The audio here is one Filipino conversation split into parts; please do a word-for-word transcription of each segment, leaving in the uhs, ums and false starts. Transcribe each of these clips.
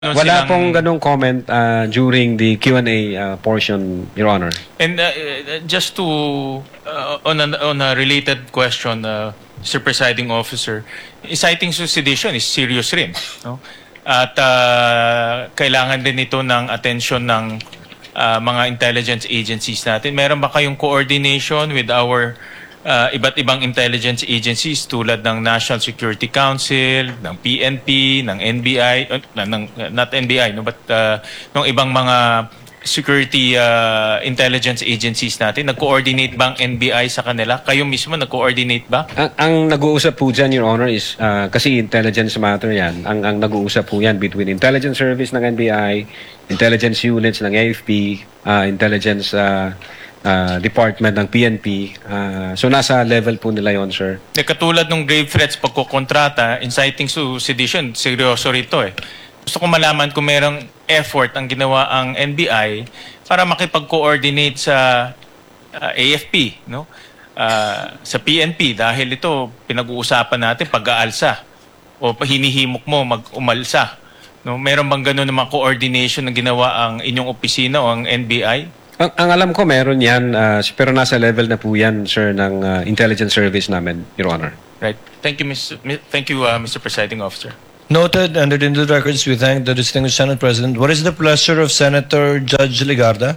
Ano Wala silang- pong ganong comment uh, during the Q and A uh, portion, Your Honor. And uh, uh, just to, uh, on, a, on a related question, uh, Mister Presiding Officer, inciting sedition is serious rin. No? At uh, kailangan din ito ng attention ng uh, mga intelligence agencies natin. Meron ba kayong coordination with our uh, iba't ibang intelligence agencies tulad ng National Security Council, ng P N P, ng N B I, uh, ng, not N B I, no, but uh, ng ibang mga security uh, intelligence agencies natin? Nag-coordinate ba ang N B I sa kanila? Kayo mismo nag-coordinate ba? Ang, ang nag-uusap po dyan, Your Honor, is uh, kasi intelligence matter yan. Ang, ang nag-uusap po yan between intelligence service ng N B I, intelligence units ng A F P, uh, intelligence uh, uh, department ng P N P. Uh, so nasa level po nila yon, sir. Eh, katulad ng grave threats pagkukontrata, inciting to sedition, seryoso rito eh. Gusto ko malaman kung merong effort ang ginawa ang N B I para makipag-coordinate sa uh, A F P, no? Uh, sa P N P, dahil ito pinag-uusapan natin pag-aalsa o hinihimok mo mag-umalsa. No? Meron bang gano'n na mga coordination na ginawa ang inyong opisina o ang N B I? Ang, ang alam ko meron yan, uh, pero nasa level na po yan, sir, ng uh, intelligence service namin, Your Honor. Right. Thank you, Mister Mi- Thank you, uh, Mister Presiding Officer. Noted, entered into the records, we thank the distinguished Senate President. What is the pleasure of Senator Judge Ligarda?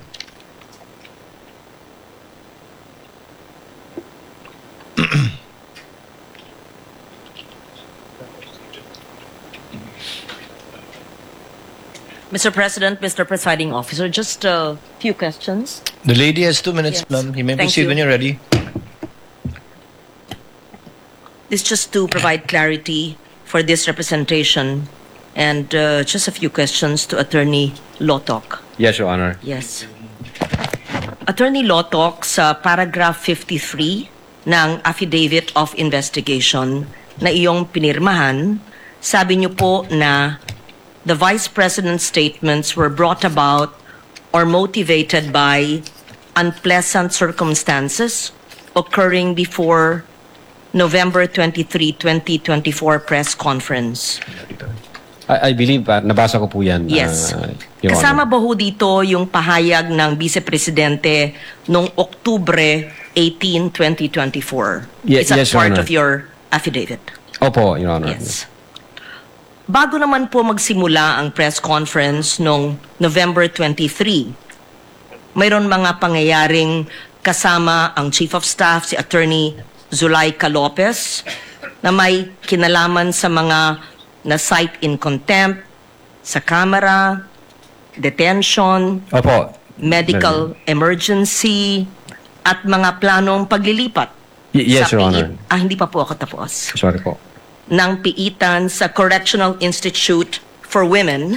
Mister President, Mister Presiding Officer, just a few questions. The lady has two minutes, Yes. ma'am. You may Thank proceed you. when you're ready. This just to provide clarity for this representation and uh, just a few questions to Attorney Lotok. Yes, Your Honor. Yes. Attorney Lotok, sa paragraph fifty-three ng Affidavit of Investigation na iyong pinirmahan, sabi niyo po na the Vice President's statements were brought about or motivated by unpleasant circumstances occurring before November twenty-third, twenty twenty-four press conference. I, I believe, uh, nabasa ko po yan, Yes. uh, Your Kasama Honor. ba ho dito yung pahayag ng Vice Presidente noong Oktubre eighteenth, twenty twenty-four? Ye- Is that yes, Your part Honor. of your affidavit? Opo, Your Honor. Yes. Bago naman po magsimula ang press conference noong November twenty-third, mayroon mga pangyayaring kasama ang Chief of Staff, si Attorney Zulaika Lopez, na may kinalaman sa mga na-cite in contempt, sa camera, detention, Opo. medical emergency, at mga planong paglilipat. Y- yes, sa Your piit- Honor. Ah, hindi pa po ako tapos. Sorry po. Ng piitan sa Correctional Institute for Women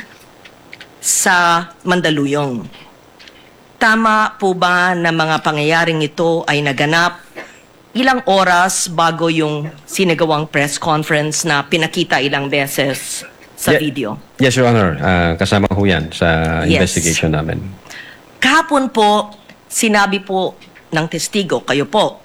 sa Mandaluyong. Tama po ba na mga pangyayaring ito ay naganap ilang oras bago yung sinagawang press conference na pinakita ilang beses sa Ye- video? Yes, Your Honor. Uh, kasama ho yan sa Yes. investigation namin. Kahapon po, sinabi po ng testigo, kayo po,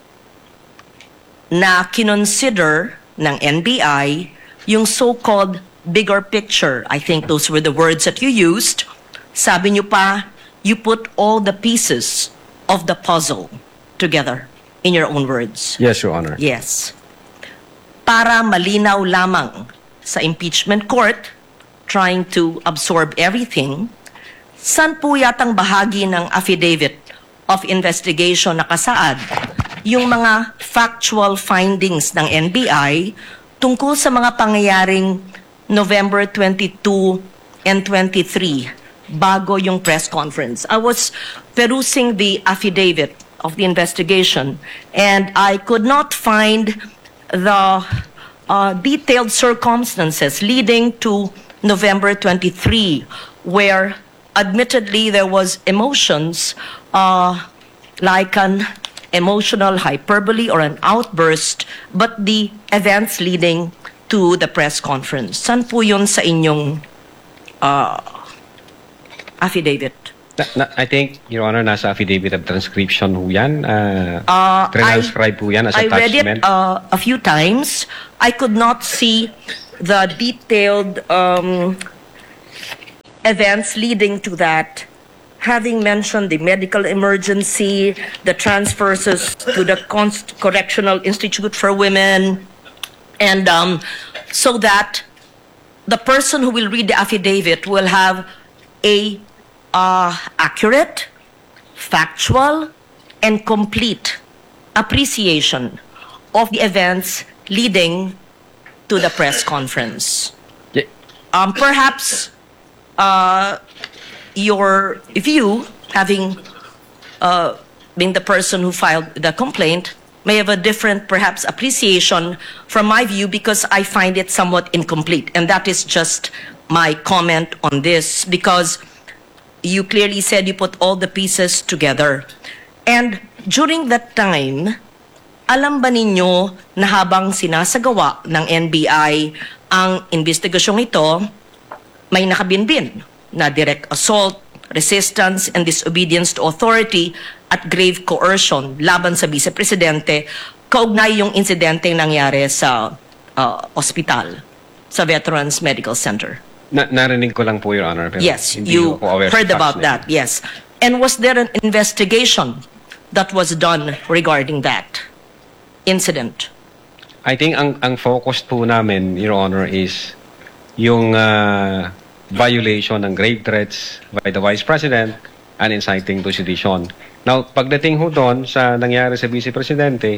na kinonsider ng N B I yung so-called bigger picture. I think those were the words that you used. Sabi niyo pa, you put all the pieces of the puzzle together in your own words. Yes, Your Honor. Yes. Para malinaw lamang sa impeachment court, trying to absorb everything, saan po yatang bahagi ng affidavit of investigation nakasaad yung mga factual findings ng N B I tungkol sa mga pangyayaring November twenty-second and twenty-third bago yung press conference? I was perusing the affidavit of the investigation and I could not find the uh, detailed circumstances leading to November twenty-third, where admittedly there was emotions uh, like an emotional hyperbole or an outburst, but the events leading to the press conference. Saan po yun sa inyong uh, affidavit? Na, na, I think, Your Honor, nasa affidavit of transcription ho yan. Uh, Uh, transcribe po yan as I read attachment. it uh, a few times. I could not see the detailed um, events leading to that, having mentioned the medical emergency, the transfers to the Const- Correctional Institute for Women, and um, so that the person who will read the affidavit will have a uh, accurate, factual, and complete appreciation of the events leading to the press conference. Yeah. Um, perhaps uh, your view, having uh, been the person who filed the complaint, may have a different, perhaps, appreciation from my view because I find it somewhat incomplete. And that is just my comment on this because you clearly said you put all the pieces together. And during that time, alam ba ninyo na habang sinasagawa ng N B I ang investigasyong ito, may nakabinbin na direct assault, resistance, and disobedience to authority at grave coercion laban sa Vice Presidente, kaugnay yung insidente nangyari sa uh, ospital, sa Veterans Medical Center. Na narinig ko lang po, Your Honor. Pero Yes, hindi you ako aware sa heard facts about na yun. that, yes. And was there an investigation that was done regarding that incident? I think ang ang focus po namin, Your Honor, is yung uh, violation ng grave threats by the Vice President and inciting to sedition. Now, pagdating ho doon sa nangyari sa Vice Presidente,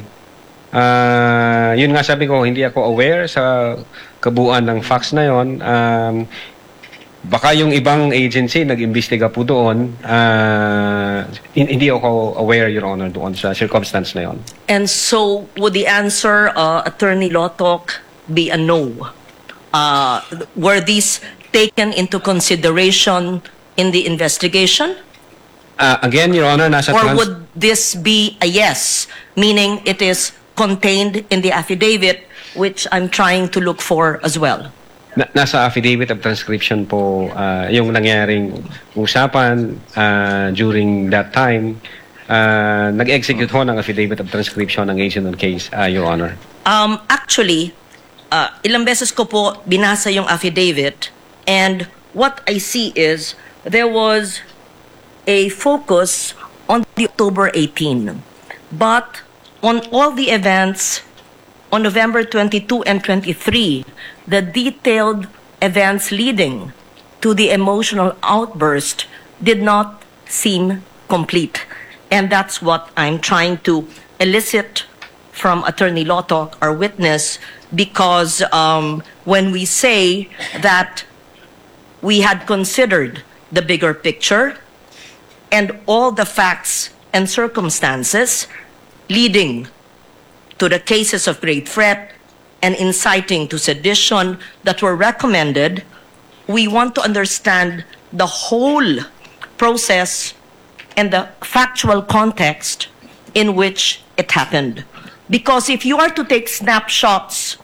uh, yun nga sabi ko, hindi ako aware sa kabuuan ng facts na yon. Um, baka yung ibang agency nag-imbestiga po doon, uh, hindi ako aware, Your Honor, doon sa circumstance na yon. And so, would the answer, uh, Attorney Lotok, be a no? Uh, were these taken into consideration in the investigation? Uh, again, Your Honor, nasa Or trans- would this be a yes, meaning it is contained in the affidavit, which I'm trying to look for as well? Na, nasa affidavit of transcription po uh, yung nangyaring usapan uh, during that time. Uh, nag-execute ho ng affidavit of transcription ng agent on case, uh, Your Honor. Um, actually, uh, ilang beses ko po binasa yung affidavit, and what I see is there was a focus on the October eighteenth, but on all the events on November twenty-second and twenty-third, the detailed events leading to the emotional outburst did not seem complete. And that's what I'm trying to elicit from Attorney Lotok, our witness, because um, when we say that we had considered the bigger picture and all the facts and circumstances leading to the cases of great threat and inciting to sedition that were recommended, we want to understand the whole process and the factual context in which it happened. Because if you are to take snapshots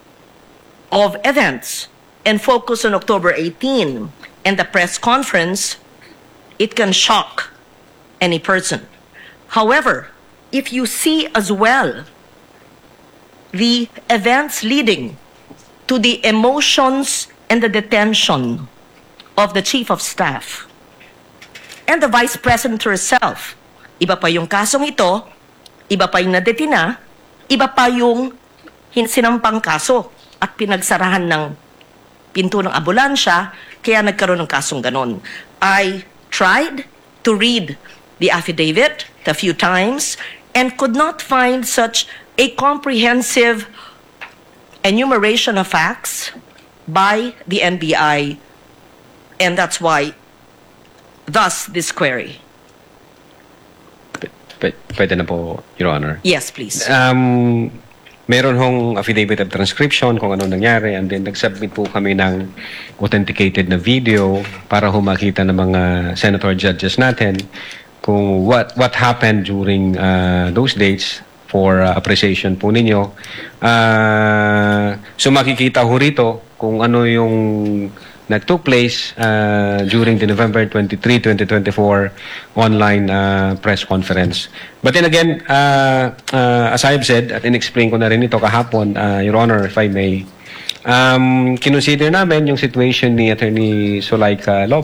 of events and focus on October eighteenth and the press conference, it can shock any person. However, if you see as well the events leading to the emotions and the detention of the Chief of Staff and the Vice President herself, iba pa yung kasong ito, iba pa yung nadetina, iba pa yung hin- sinampang kaso at pinagsarahan ng pinto ng ambulansya, kaya nagkaroon ng kasong ganon. I tried to read the affidavit a few times and could not find such a comprehensive enumeration of facts by the N B I, and that's why, thus, this query. P- pwede na po, Your Honor. Yes, please. Um, meron hong affidavit of transcription kung ano nangyari, and then nag-submit po kami ng authenticated na video para ho makita ng mga senator judges natin kung what what happened during uh, those dates for uh, appreciation po ninyo. Uh, so makikita ho rito kung ano yung nag-took place uh, during the November twenty-third, twenty twenty-four online uh, press conference. But then again, uh, uh, as I've said, at in-explain ko na rin ito kahapon, uh, Your Honor, if I may, um, kinonsider namin yung situation ni Attorney Sulaika Lopez